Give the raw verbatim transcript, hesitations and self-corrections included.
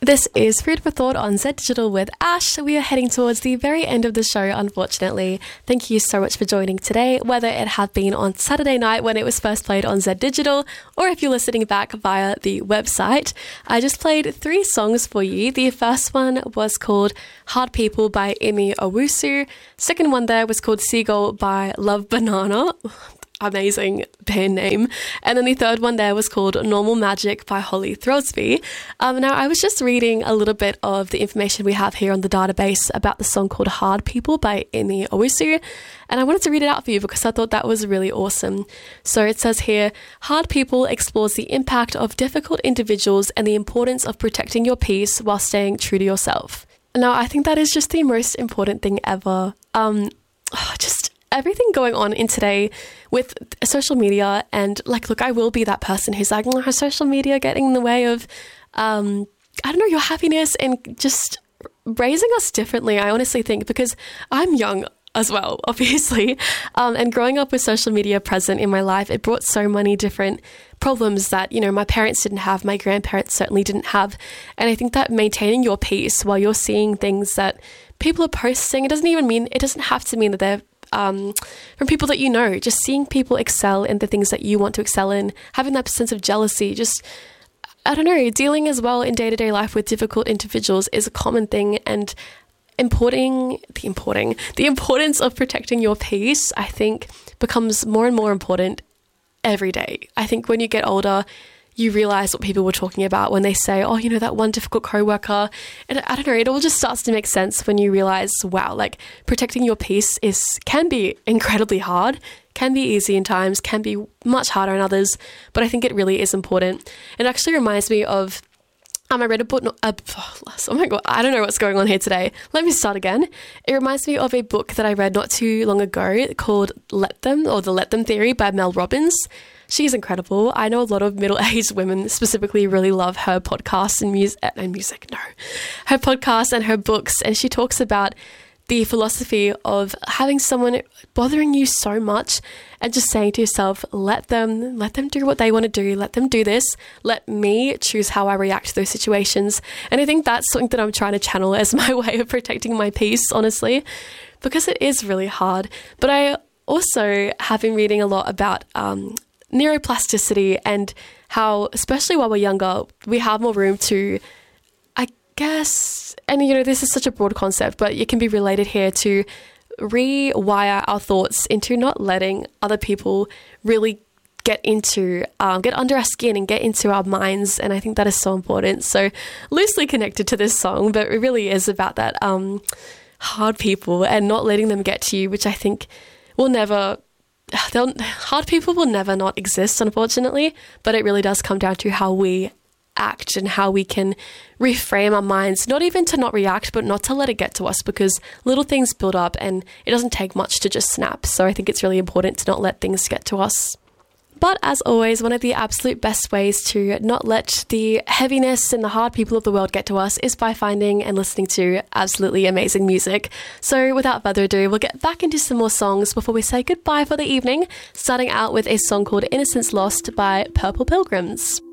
This is Food for Thought on Z Digital with Ash. We are heading towards the very end of the show, unfortunately. Thank you so much for joining today, whether it had been on Saturday night when it was first played on Z Digital, or if you're listening back via the website. I just played three songs for you. The first one was called Hard People by Emi Owusu. Second one there was called Seagull by Love Banana. Amazing band name. And then the third one there was called Normal Magic by Holly Throsby. Um, now, I was just reading a little bit of the information we have here on the database about the song called Hard People by Emi Owusu, and I wanted to read it out for you because I thought that was really awesome. So it says here, Hard People explores the impact of difficult individuals and the importance of protecting your peace while staying true to yourself. Now, I think that is just the most important thing ever. Um, just everything going on in today with social media, and like, look, I will be that person who's like, oh, social media getting in the way of, um, I don't know, your happiness and just raising us differently, I honestly think, because I'm young as well, obviously, um, and growing up with social media present in my life, it brought so many different problems that, you know, my parents didn't have, my grandparents certainly didn't have, and I think that maintaining your peace while you're seeing things that people are posting, it doesn't even mean, it doesn't have to mean that they're Um, from people that you know, just seeing people excel in the things that you want to excel in, having that sense of jealousy, just, I don't know, dealing as well in day-to-day life with difficult individuals is a common thing, and importing, the importing, the importance of protecting your peace, I think, becomes more and more important every day. I think when you get older, you realize what people were talking about when they say, oh, you know, that one difficult coworker. And I don't know, it all just starts to make sense when you realize, wow, like protecting your peace is can be incredibly hard, can be easy in times, can be much harder in others. But I think it really is important. It actually reminds me of, um, I read a book, uh, oh my God, I don't know what's going on here today. Let me start again. It reminds me of a book that I read not too long ago called Let Them, or The Let Them Theory by Mel Robbins. She's incredible. I know a lot of middle-aged women specifically really love her podcasts and music, and music, no, her podcasts and her books. And she talks about the philosophy of having someone bothering you so much and just saying to yourself, let them, let them do what they want to do. Let them do this. Let me choose how I react to those situations. And I think that's something that I'm trying to channel as my way of protecting my peace, honestly, because it is really hard. But I also have been reading a lot about, um, neuroplasticity and how, especially while we're younger, we have more room to, I guess, and you know, this is such a broad concept, but it can be related here to rewire our thoughts into not letting other people really get into, um, get under our skin and get into our minds. And I think that is so important. So loosely connected to this song, but it really is about that um, hard people and not letting them get to you, which I think will never They'll, hard people will never not exist, unfortunately, but it really does come down to how we act and how we can reframe our minds, not even to not react, but not to let it get to us, because little things build up and it doesn't take much to just snap. So I think it's really important to not let things get to us. But as always, one of the absolute best ways to not let the heaviness and the hard people of the world get to us is by finding and listening to absolutely amazing music. So without further ado, we'll get back into some more songs before we say goodbye for the evening, starting out with a song called Innocence Lost by Purple Pilgrims.